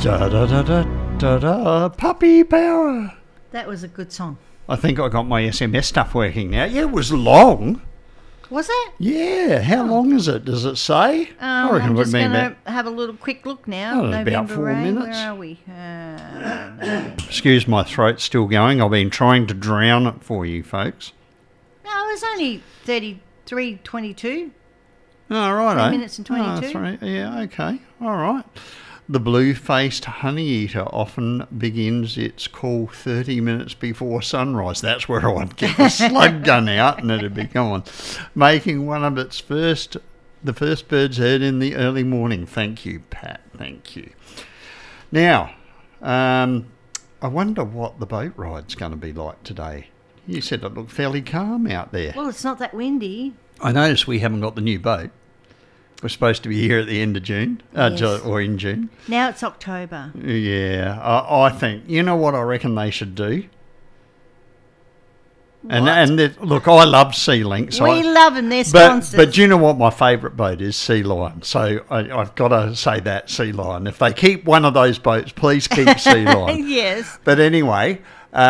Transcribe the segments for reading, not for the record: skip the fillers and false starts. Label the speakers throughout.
Speaker 1: Da da da da da da. Puppy power.
Speaker 2: That was a good song.
Speaker 1: I think I got my SMS stuff working now. Yeah, it was long.
Speaker 2: Was it?
Speaker 1: Yeah. How long is it? Does it say? I reckon
Speaker 2: I'm
Speaker 1: it would
Speaker 2: just
Speaker 1: be
Speaker 2: going
Speaker 1: about.
Speaker 2: to have a little quick look now.
Speaker 1: About 4
Speaker 2: rain,
Speaker 1: minutes.
Speaker 2: Where are we?
Speaker 1: Excuse my throat's still going. I've been trying to drown it for you folks.
Speaker 2: No, it was only 33:22.
Speaker 1: Oh, right.
Speaker 2: 3 minutes and 22.
Speaker 1: Yeah, okay. All right. The blue-faced honeyeater often begins its call 30 minutes before sunrise. That's where I'd get the slug gun out and it'd be gone. Making one of the first birds heard in the early morning. Thank you, Pat. Thank you. Now, I wonder what the boat ride's going to be like today. You said it looked fairly calm out there.
Speaker 2: Well, it's not that windy.
Speaker 1: I noticed we haven't got the new boat. We're supposed to be here at the end of June,
Speaker 2: Yes.
Speaker 1: or in June.
Speaker 2: Now it's October.
Speaker 1: Yeah, I think, you know what I reckon they should do? Look, I love Sea Link. So
Speaker 2: We love them, they're sponsors.
Speaker 1: But do you know what my favourite boat is? Sea Lion. So I've got to say that, Sea Lion. If they keep one of those boats, please keep Sea Lion.
Speaker 2: Yes.
Speaker 1: But anyway,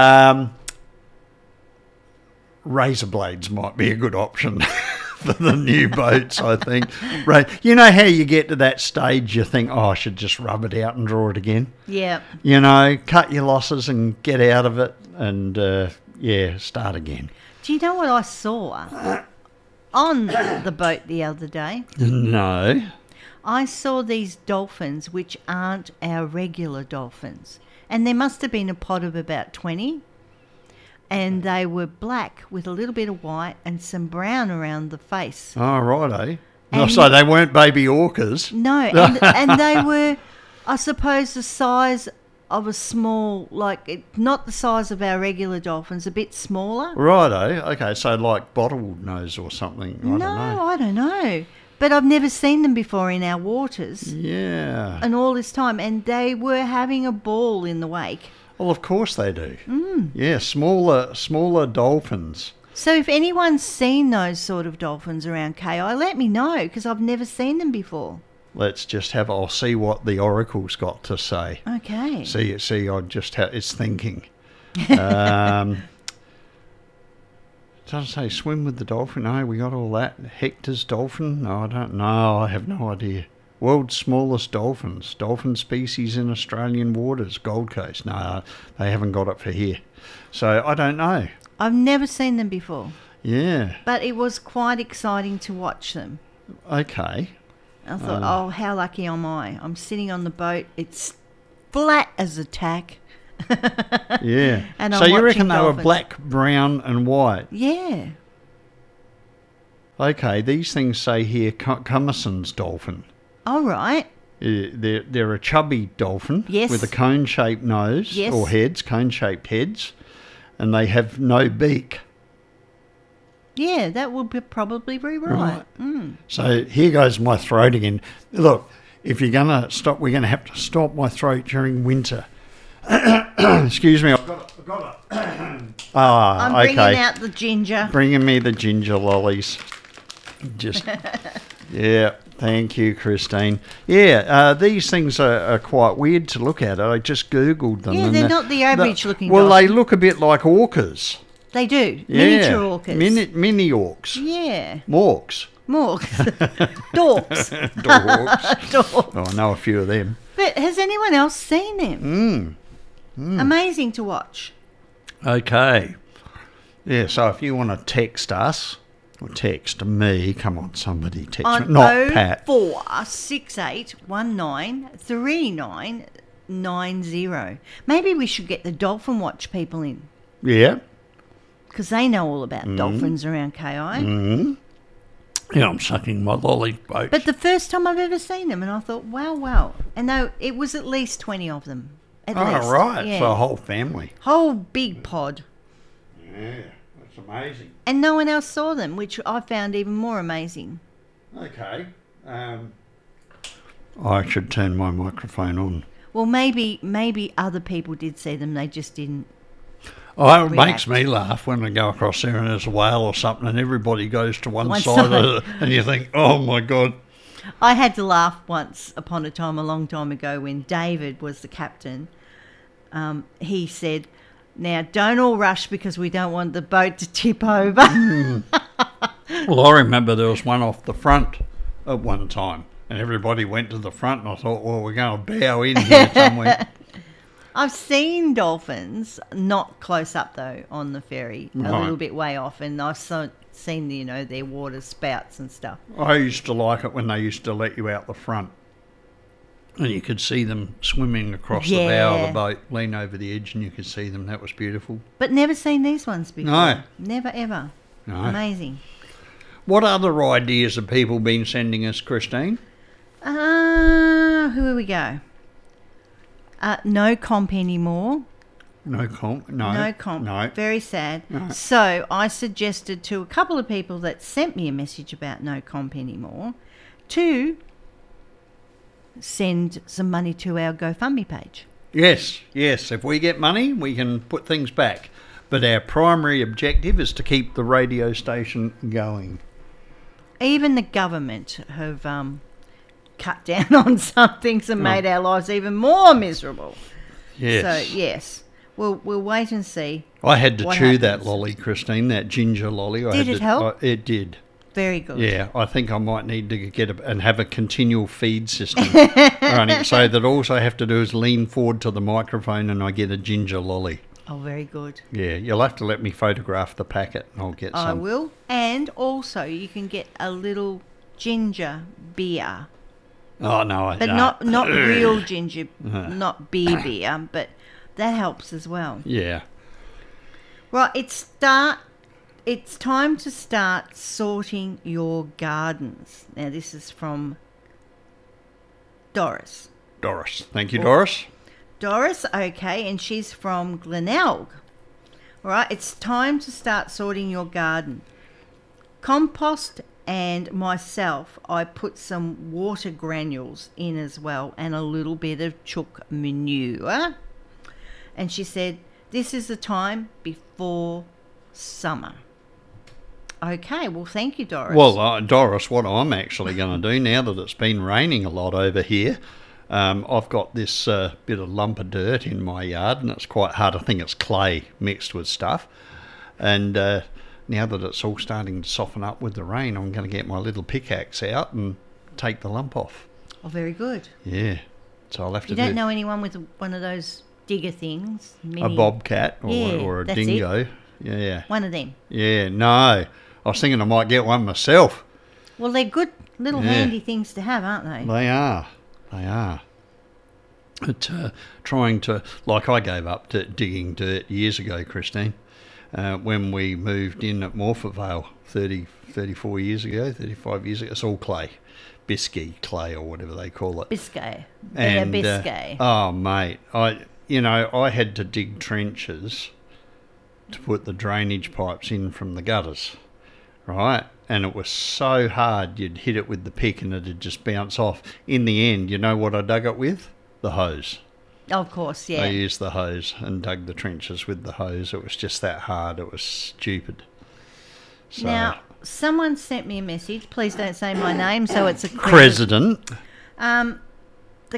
Speaker 1: razor blades might be a good option for the new boats, I think. Right. You know how you get to that stage you think, I should just rub it out and draw it again?
Speaker 2: Yeah.
Speaker 1: You know, cut your losses and get out of it and, start again.
Speaker 2: Do you know what I saw on the boat the other day?
Speaker 1: No.
Speaker 2: I saw these dolphins, which aren't our regular dolphins. And there must have been a pod of about 20. And they were black with a little bit of white and some brown around the face.
Speaker 1: Oh, righto.
Speaker 2: And
Speaker 1: So they weren't baby orcas.
Speaker 2: No, and they were, I suppose, the size of a small, not the size of our regular dolphins, a bit smaller.
Speaker 1: Righto. Okay, so like bottlenose or something. I don't know.
Speaker 2: I don't know. But I've never seen them before in our waters.
Speaker 1: Yeah.
Speaker 2: And all this time. And they were having a ball in the wake.
Speaker 1: Well, of course they do. Yeah, smaller dolphins.
Speaker 2: So if anyone's seen those sort of dolphins around KI, let me know, because I've never seen them before.
Speaker 1: Let's just I'll see what the oracle's got to say.
Speaker 2: Okay.
Speaker 1: See, it's thinking. Doesn't say swim with the dolphin. No, we got all that. Hector's dolphin? No, I don't know. I have no idea. World's smallest dolphins. Dolphin species in Australian waters. Gold Coast. No, they haven't got it for here. So I don't know.
Speaker 2: I've never seen them before.
Speaker 1: Yeah.
Speaker 2: But it was quite exciting to watch them.
Speaker 1: Okay.
Speaker 2: I thought, how lucky am I? I'm sitting on the boat. It's flat as a tack.
Speaker 1: Yeah.
Speaker 2: And
Speaker 1: so
Speaker 2: I'm
Speaker 1: you reckon
Speaker 2: watching
Speaker 1: they
Speaker 2: dolphins.
Speaker 1: were black, brown and white?
Speaker 2: Yeah.
Speaker 1: Okay, these things say here Cummeson's dolphin.
Speaker 2: All right.
Speaker 1: They're a chubby dolphin
Speaker 2: Yes.
Speaker 1: with a cone-shaped nose
Speaker 2: Yes.
Speaker 1: or heads, cone-shaped heads, and they have no beak.
Speaker 2: Yeah, that would probably be right.
Speaker 1: So here goes my throat again. Look, if you're going to stop, we're going to have to stop my throat during winter. Excuse me. I've got it.
Speaker 2: I'm bringing out the ginger.
Speaker 1: Bringing me the ginger lollies. Just, yeah, thank you, Christine. Yeah, these things are quite weird to look at. I just Googled them.
Speaker 2: Yeah,
Speaker 1: and
Speaker 2: they're not the average looking
Speaker 1: Well,
Speaker 2: dolphin.
Speaker 1: they look a bit like orcas.
Speaker 2: They do.
Speaker 1: Yeah.
Speaker 2: Miniature orcas.
Speaker 1: Mini orcs.
Speaker 2: Yeah.
Speaker 1: Morks.
Speaker 2: Morks. Dorks.
Speaker 1: Dorks.
Speaker 2: Dorks.
Speaker 1: Oh, I know a few of them.
Speaker 2: But has anyone else seen them? Amazing to watch.
Speaker 1: Okay. Yeah, so if you want to text us, or text me, come on, somebody text
Speaker 2: On
Speaker 1: me. Not Pat.
Speaker 2: 0468193990. Maybe we should get the Dolphin Watch people in,
Speaker 1: Yeah.
Speaker 2: because they know all about dolphins around KI.
Speaker 1: Yeah, I'm sucking my lolly boat.
Speaker 2: But the first time I've ever seen them, and I thought, wow. And it was at least 20 of them. At least.
Speaker 1: Right.
Speaker 2: Yeah.
Speaker 1: So a whole family.
Speaker 2: Whole big pod.
Speaker 1: Yeah, that's amazing.
Speaker 2: And no one else saw them, which I found even more amazing.
Speaker 1: Okay. I should turn my microphone on.
Speaker 2: Well, maybe other people did see them. They just didn't.
Speaker 1: Oh, it
Speaker 2: React.
Speaker 1: makes me laugh when I go across there and there's a whale or something and everybody goes to one
Speaker 2: One
Speaker 1: side
Speaker 2: side.
Speaker 1: of it and you think, oh my God.
Speaker 2: I had to laugh once upon a time, a long time ago, when David was the captain. He said, "Now, don't all rush because we don't want the boat to tip over."
Speaker 1: Well, I remember there was one off the front at one time, and everybody went to the front, and I thought, well, we're going to bow in here somewhere.
Speaker 2: I've seen dolphins, not close up though, on the ferry, a
Speaker 1: Right.
Speaker 2: little bit way off, and I've seen, their water spouts and stuff.
Speaker 1: I used to like it when they used to let you out the front, and you could see them swimming across the bow of
Speaker 2: Yeah.
Speaker 1: the boat, lean over the edge, and you could see them. That was beautiful.
Speaker 2: But never seen these ones before.
Speaker 1: No.
Speaker 2: Never, ever.
Speaker 1: No.
Speaker 2: Amazing.
Speaker 1: What other ideas have people been sending us, Christine?
Speaker 2: Who we go? No comp anymore.
Speaker 1: No comp. No.
Speaker 2: No comp.
Speaker 1: No.
Speaker 2: Very sad.
Speaker 1: No.
Speaker 2: So I suggested to a couple of people that sent me a message about no comp anymore to send some money to our GoFundMe page.
Speaker 1: Yes, yes. If we get money, we can put things back. But our primary objective is to keep the radio station going.
Speaker 2: Even the government have cut down on some things and made our lives even more miserable.
Speaker 1: Yes.
Speaker 2: So, yes, we'll wait and see.
Speaker 1: I had to
Speaker 2: what
Speaker 1: chew that
Speaker 2: happens.
Speaker 1: lolly, Christine, that ginger lolly.
Speaker 2: Did it help?
Speaker 1: It did.
Speaker 2: Very good.
Speaker 1: Yeah, I think I might need to get and have a continual feed system running, so that all I have to do is lean forward to the microphone and I get a ginger lolly.
Speaker 2: Oh, very good.
Speaker 1: Yeah, you'll have to let me photograph the packet and I'll get some.
Speaker 2: I will. And also, you can get a little ginger beer.
Speaker 1: Oh, no.
Speaker 2: But
Speaker 1: no.
Speaker 2: not real ginger, not beer, but that helps as well.
Speaker 1: Yeah.
Speaker 2: Right, it's time to start sorting your gardens. Now, this is from Doris.
Speaker 1: Doris. Thank you, Doris.
Speaker 2: Doris, okay, and she's from Glenelg. All right, it's time to start sorting your garden. Compost and myself, I put some water granules in as well and a little bit of chook manure. And she said, this is the time before summer. Okay, well, thank you, Doris.
Speaker 1: Well, Doris, what I'm actually going to do now that it's been raining a lot over here, I've got this bit of lump of dirt in my yard, and it's quite hard. I think it's clay mixed with stuff. And now that it's all starting to soften up with the rain, I'm going to get my little pickaxe out and take the lump off.
Speaker 2: Oh, very good.
Speaker 1: Yeah. So I'll have to
Speaker 2: You don't know anyone with one of those digger things?
Speaker 1: a bobcat or a
Speaker 2: that's
Speaker 1: dingo.
Speaker 2: it.
Speaker 1: Yeah.
Speaker 2: One of them.
Speaker 1: Yeah, no. I was thinking I might get one myself.
Speaker 2: Well, they're good little
Speaker 1: Yeah.
Speaker 2: handy things to have, aren't they?
Speaker 1: They are. They are. But trying to, like I gave up to digging dirt years ago, Christine, when we moved in at Morphettvale 34 years ago, 35 years ago. It's all clay, Biscay clay or whatever they call it.
Speaker 2: Biscay.
Speaker 1: And,
Speaker 2: Biscay.
Speaker 1: oh, mate, I had to dig trenches to put the drainage pipes in from the gutters, right? And it was so hard, you'd hit it with the pick and it'd just bounce off. In the end, you know what I dug it with? The hose.
Speaker 2: Of course, yeah.
Speaker 1: I used the hose and dug the trenches with the hose. It was just that hard. It was stupid. So,
Speaker 2: Now, someone sent me a message. Please don't say my name, so it's a
Speaker 1: President.
Speaker 2: The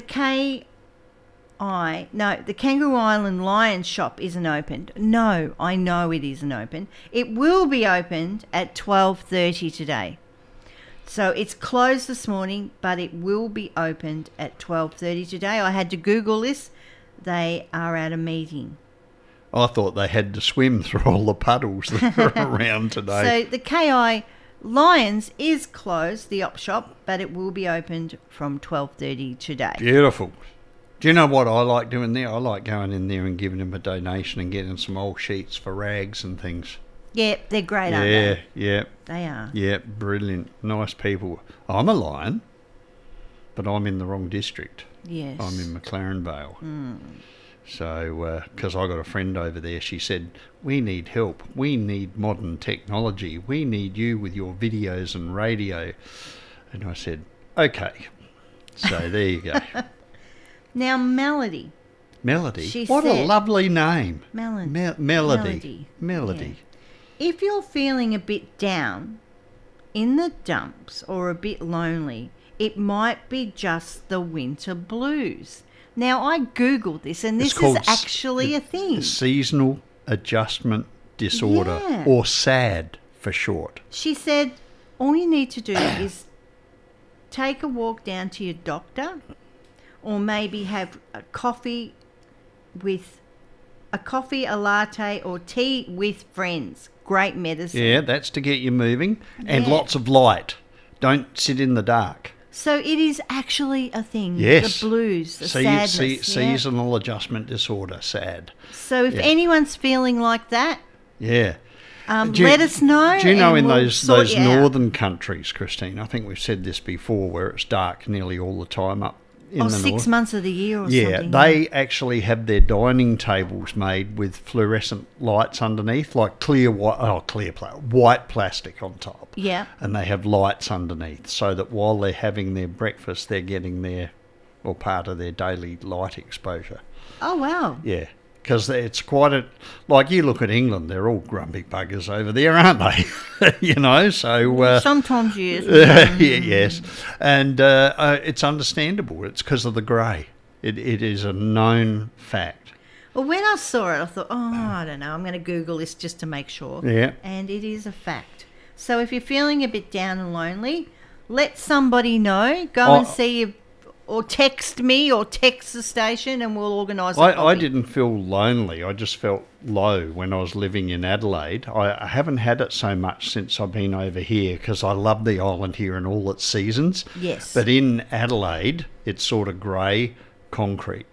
Speaker 2: Kangaroo Island Lions shop isn't opened. No, I know it isn't open. It will be opened at 12:30 today. So it's closed this morning, but it will be opened at 12:30 today. I had to Google this. They are at a meeting.
Speaker 1: I thought they had to swim through all the puddles that are around today.
Speaker 2: So the KI Lions is closed, the op shop, but it will be opened from 12:30 today.
Speaker 1: Beautiful. Do you know what I like doing there? I like going in there and giving them a donation and getting some old sheets for rags and things.
Speaker 2: Yeah, they're great, aren't they?
Speaker 1: Yeah,
Speaker 2: They are.
Speaker 1: yeah, brilliant. Nice people. I'm a lion, but I'm in the wrong district.
Speaker 2: Yes.
Speaker 1: I'm in McLaren Vale. So, because I got a friend over there, she said, we need help. We need modern technology. We need you with your videos and radio. And I said, okay. So there you go.
Speaker 2: Now, Melody.
Speaker 1: Melody.
Speaker 2: She
Speaker 1: What a
Speaker 2: said-
Speaker 1: lovely name.
Speaker 2: Melody.
Speaker 1: Melody.
Speaker 2: Yeah. If you're feeling a bit down, in the dumps, or a bit lonely, it might be just the winter blues. Now, I Googled this, and
Speaker 1: It's
Speaker 2: this
Speaker 1: called
Speaker 2: is actually a thing.
Speaker 1: Seasonal adjustment disorder,
Speaker 2: Yeah.
Speaker 1: or SAD for short.
Speaker 2: She said, all you need to do is take a walk down to your doctor, or maybe have a coffee, a latte, or tea with friends. Great medicine.
Speaker 1: Yeah, that's to get you moving, and
Speaker 2: Yeah.
Speaker 1: lots of light. Don't sit in the dark.
Speaker 2: So it is actually a thing.
Speaker 1: Yes.
Speaker 2: The blues, the sadness. Yeah.
Speaker 1: Seasonal adjustment disorder, SAD.
Speaker 2: So if
Speaker 1: Yeah.
Speaker 2: anyone's feeling like that,
Speaker 1: Yeah.
Speaker 2: let us know.
Speaker 1: Do you know
Speaker 2: and
Speaker 1: in
Speaker 2: we'll sort
Speaker 1: those
Speaker 2: you out.
Speaker 1: northern countries, Christine, I think we've said this before, where it's dark nearly all the time up in
Speaker 2: Oh,
Speaker 1: the
Speaker 2: 6
Speaker 1: north.
Speaker 2: months of the year or
Speaker 1: Yeah,
Speaker 2: something.
Speaker 1: they actually have their dining tables made with fluorescent lights underneath, like white plastic on top.
Speaker 2: Yeah.
Speaker 1: And they have lights underneath, so that while they're having their breakfast, they're getting part of their daily light exposure.
Speaker 2: Oh, wow.
Speaker 1: Yeah, because it's quite like you look at England, they're all grumpy buggers over there, aren't they? So...
Speaker 2: Sometimes yes.
Speaker 1: yes, and it's understandable. It's because of the grey. It is a known fact.
Speaker 2: Well, when I saw it, I thought, I don't know, I'm going to Google this just to make sure.
Speaker 1: Yeah.
Speaker 2: And it is a fact. So if you're feeling a bit down and lonely, let somebody know. Go and see you, or text me, or text the station, and we'll organise a
Speaker 1: I
Speaker 2: coffee.
Speaker 1: didn't feel lonely. I just felt low when I was living in Adelaide. I haven't had it so much since I've been over here, because I love the island here and all its seasons.
Speaker 2: Yes.
Speaker 1: But in Adelaide, it's sort of grey concrete.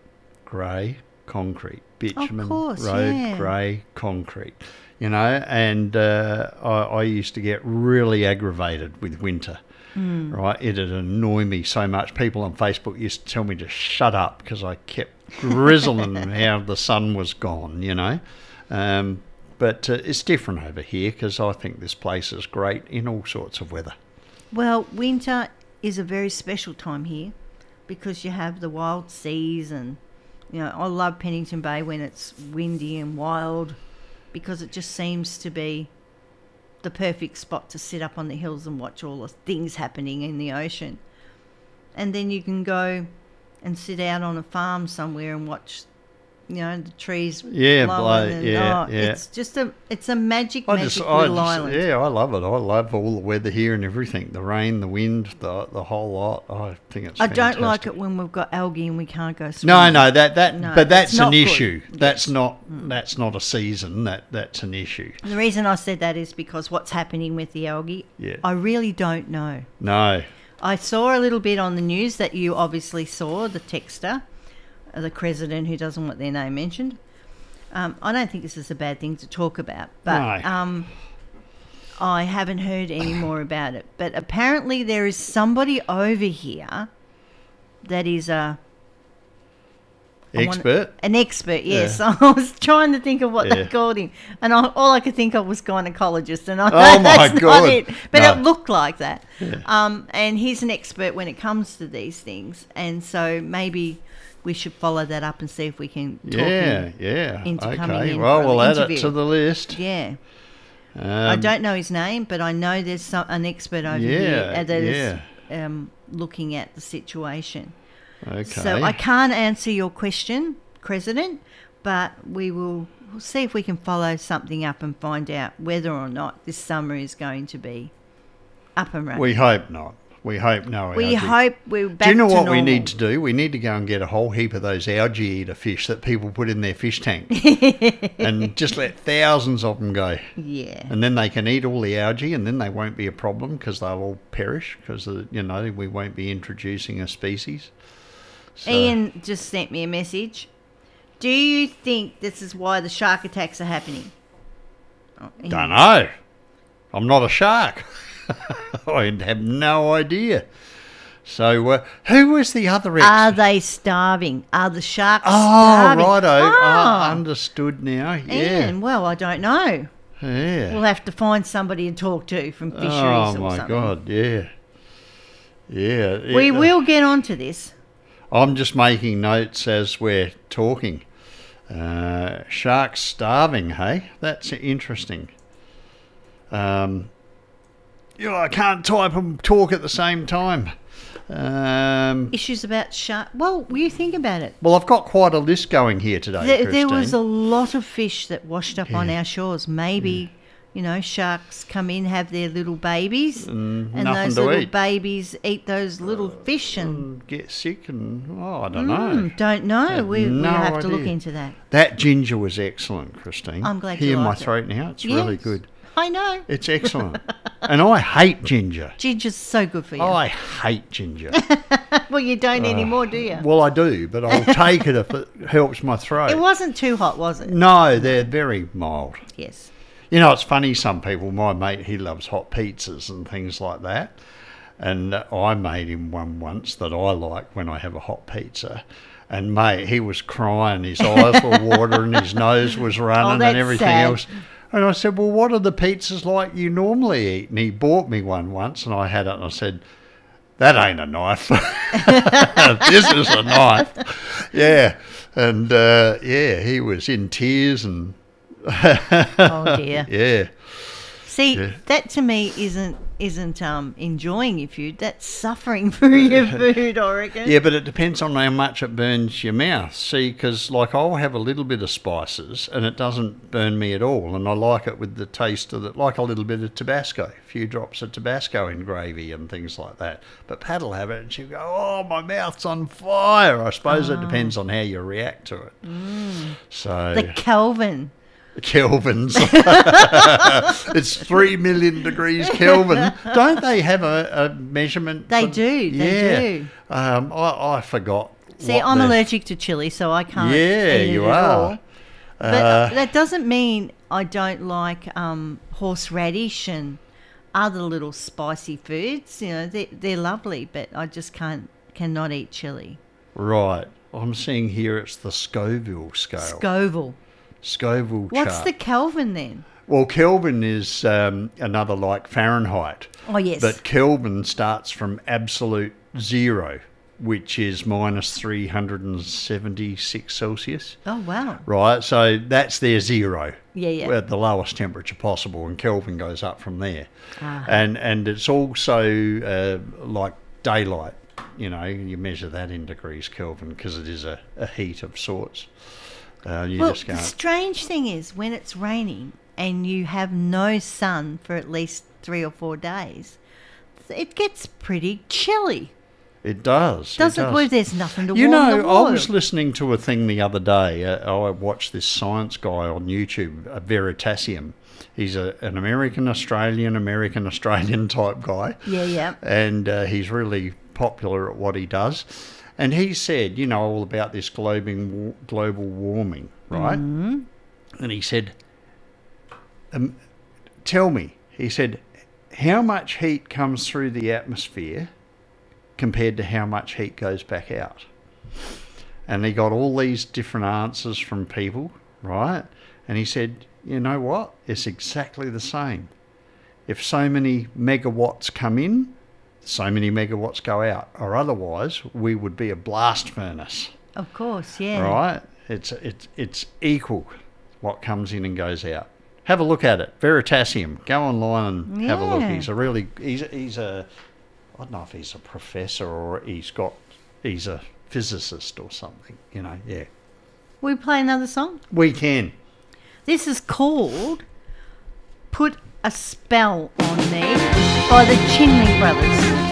Speaker 1: Bitumen
Speaker 2: course,
Speaker 1: road,
Speaker 2: yeah.
Speaker 1: grey concrete. And I used to get really aggravated with winter. Right, it'd annoy me so much. People on Facebook used to tell me to shut up because I kept grizzling how the sun was gone, But it's different over here, because I think this place is great in all sorts of weather.
Speaker 2: Well, winter is a very special time here because you have the wild seas, and I love Pennington Bay when it's windy and wild, because it just seems to be the perfect spot to sit up on the hills and watch all the things happening in the ocean. And then you can go and sit out on a farm somewhere and watch, the trees blowing. It's a magic little island.
Speaker 1: Yeah, I love it. I love all the weather here and everything. The rain, the wind, the whole lot. I think it's fantastic.
Speaker 2: don't like it when we've got algae and we can't go swimming.
Speaker 1: No, but that's
Speaker 2: not
Speaker 1: an
Speaker 2: good.
Speaker 1: issue.
Speaker 2: Yes.
Speaker 1: That's not a season. That's an issue.
Speaker 2: The reason I said that is because what's happening with the algae,
Speaker 1: Yeah.
Speaker 2: I really don't know.
Speaker 1: No.
Speaker 2: I saw a little bit on the news that you obviously saw, the texter, the president who doesn't want their name mentioned. I don't think this is a bad thing to talk about, but
Speaker 1: No.
Speaker 2: I haven't heard any more about it. But apparently there is somebody over here that is an expert, yes.
Speaker 1: Yeah.
Speaker 2: I was trying to think of what they
Speaker 1: Yeah.
Speaker 2: called him, and all I could think of was gynecologist, and I know
Speaker 1: Oh, my
Speaker 2: that's
Speaker 1: God.
Speaker 2: not it, but
Speaker 1: No.
Speaker 2: it looked like that.
Speaker 1: Yeah.
Speaker 2: And he's an expert when it comes to these things, and so maybe we should follow that up and see if we can talk him. Into coming
Speaker 1: Okay.
Speaker 2: in
Speaker 1: Well,
Speaker 2: for
Speaker 1: we'll
Speaker 2: an
Speaker 1: add it
Speaker 2: interview.
Speaker 1: to the list.
Speaker 2: Yeah. I don't know his name, but I know there's an expert over here that is looking at the situation.
Speaker 1: Okay.
Speaker 2: So I can't answer your question, President, but we'll see if we can follow something up and find out whether or not this summer is going to be up and running.
Speaker 1: We hope not. We hope no
Speaker 2: We
Speaker 1: algae.
Speaker 2: hope we're back to
Speaker 1: Do you know what we
Speaker 2: normal.
Speaker 1: need to do? We need to go and get a whole heap of those algae eater fish that people put in their fish tank and just let thousands of them go.
Speaker 2: Yeah.
Speaker 1: And then they can eat all the algae, and then they won't be a problem because they'll all perish because, we won't be introducing a species. So,
Speaker 2: Ian just sent me a message. Do you think this is why the shark attacks are happening? Ian.
Speaker 1: don't know. I'm not a shark. I have no idea. So, who was the other
Speaker 2: Are they starving? Are the sharks
Speaker 1: Oh,
Speaker 2: starving?
Speaker 1: righto.
Speaker 2: Ah,
Speaker 1: Understood now. Yeah.
Speaker 2: Ian, well, I don't know.
Speaker 1: Yeah.
Speaker 2: We'll have to find somebody to talk to from fisheries
Speaker 1: Oh,
Speaker 2: or
Speaker 1: my
Speaker 2: something.
Speaker 1: God. Yeah. Yeah.
Speaker 2: We will get onto this.
Speaker 1: I'm just making notes as we're talking. Sharks starving, hey? That's interesting. I can't type and talk at the same time.
Speaker 2: Issues about shark. Well, you think about it.
Speaker 1: Well, I've got quite a list going here today,
Speaker 2: There was
Speaker 1: Christine.
Speaker 2: a lot of fish that washed up on our shores. Maybe, sharks come in, have their little babies, and
Speaker 1: nothing
Speaker 2: those
Speaker 1: to
Speaker 2: little
Speaker 1: eat.
Speaker 2: babies eat those little fish and
Speaker 1: Get sick and, I don't know.
Speaker 2: don't know.
Speaker 1: Have
Speaker 2: We
Speaker 1: no
Speaker 2: have to look
Speaker 1: idea.
Speaker 2: into that.
Speaker 1: That ginger was excellent, Christine.
Speaker 2: I'm glad
Speaker 1: Hear
Speaker 2: you
Speaker 1: my
Speaker 2: liked it.
Speaker 1: throat now. It's really
Speaker 2: Yes,
Speaker 1: good.
Speaker 2: I know.
Speaker 1: It's excellent. And I hate ginger.
Speaker 2: Ginger's so good for you.
Speaker 1: I hate ginger.
Speaker 2: Well, you don't anymore, do you?
Speaker 1: Well, I do, but I'll take it if it helps my throat.
Speaker 2: It wasn't too hot, was it?
Speaker 1: No, they're very mild.
Speaker 2: Yes.
Speaker 1: It's funny, some people, my mate, he loves hot pizzas and things like that. And I made him one once that I like when I have a hot pizza. And mate, he was crying, his eyes were watering, his nose was running
Speaker 2: that's
Speaker 1: and everything
Speaker 2: sad.
Speaker 1: else. And I said, well, what are the pizzas like you normally eat? And he bought me one once and I had it and I said, that ain't a knife. This is a knife. Yeah. And he was in tears and
Speaker 2: Oh dear.
Speaker 1: yeah.
Speaker 2: See,
Speaker 1: Yeah.
Speaker 2: that to me isn't enjoying your food. That's suffering for your food, I reckon.
Speaker 1: Yeah, but it depends on how much it burns your mouth. See, because like I'll have a little bit of spices and it doesn't burn me at all, and I like it with the taste of it, like a little bit of Tabasco, a few drops of Tabasco in gravy and things like that. But Pat will have it and she'll go, "Oh, my mouth's on fire." I suppose it depends on how you react to it. So
Speaker 2: The Kelvin.
Speaker 1: Kelvins. It's 3 million degrees Kelvin. Don't they have a measurement?
Speaker 2: They
Speaker 1: for-
Speaker 2: do, they do.
Speaker 1: I forgot.
Speaker 2: See,
Speaker 1: what
Speaker 2: I'm
Speaker 1: the-
Speaker 2: allergic to chili, so I can't
Speaker 1: Yeah,
Speaker 2: eat it
Speaker 1: you
Speaker 2: at
Speaker 1: are.
Speaker 2: all. But that doesn't mean I don't like horseradish and other little spicy foods. They're lovely, but I just cannot eat chili.
Speaker 1: Right. I'm seeing here it's the Scoville scale. Scoville
Speaker 2: What's
Speaker 1: chart.
Speaker 2: the Kelvin then?
Speaker 1: Well, Kelvin is another like Fahrenheit.
Speaker 2: Oh, yes.
Speaker 1: But Kelvin starts from absolute zero, which is minus 376 Celsius.
Speaker 2: Oh, wow.
Speaker 1: Right, so that's their zero.
Speaker 2: Yeah.
Speaker 1: At the lowest temperature possible, and Kelvin goes up from there.
Speaker 2: Ah.
Speaker 1: And it's also like daylight. You measure that in degrees Kelvin because it is a heat of sorts. You
Speaker 2: Well,
Speaker 1: just
Speaker 2: the
Speaker 1: can't.
Speaker 2: strange thing is when it's raining and you have no sun for at least 3 or 4 days, it gets pretty chilly.
Speaker 1: It does.
Speaker 2: Doesn't
Speaker 1: it does.
Speaker 2: well, there's nothing to
Speaker 1: You
Speaker 2: warm the
Speaker 1: know,
Speaker 2: water.
Speaker 1: I was listening to a thing the other day. I watched this science guy on YouTube, Veritasium. He's an American-Australian type guy.
Speaker 2: Yeah.
Speaker 1: And he's really popular at what he does. And he said, all about this global warming, right? Mm-hmm. And he said, tell me, he said, how much heat comes through the atmosphere compared to how much heat goes back out? And he got all these different answers from people, right? And he said, you know what? It's exactly the same. If so many megawatts come in, so many megawatts go out, or otherwise we would be a blast furnace,
Speaker 2: Of course, yeah.
Speaker 1: right? It's equal what comes in and goes out. Have a look at it. Veritasium. Go online and have a look.
Speaker 2: Yeah.
Speaker 1: He's a I don't know if he's a professor or he's a physicist or something. Yeah.
Speaker 2: We play another song.
Speaker 1: We can.
Speaker 2: This is called "Put a Spell on Me" by the Chimney Brothers.